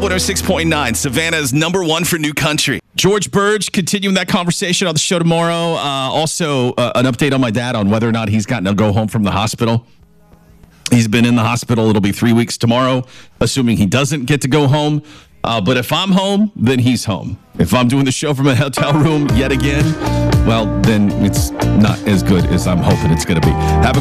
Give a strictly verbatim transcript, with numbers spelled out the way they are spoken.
one oh six point nine, Savannah's number one for new country. George Burge continuing that conversation on the show tomorrow. Uh, also, uh, an update on my dad on whether or not he's gotten to go home from the hospital. He's been in the hospital. It'll be three weeks tomorrow, assuming he doesn't get to go home. Uh, but if I'm home, then he's home. If I'm doing the show from a hotel room yet again, well, then it's not as good as I'm hoping it's going to be. Have a